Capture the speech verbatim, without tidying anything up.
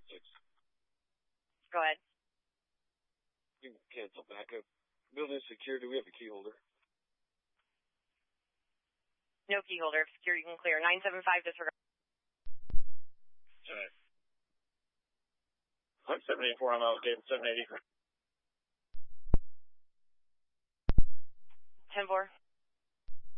six. Go ahead. You can cancel backup. Building secure. Do we have a key holder? No key holder. If secure, you can clear. nine seven five disregard. All right. I'm seven eighty-four. I'm allocated seven eighty. ten four.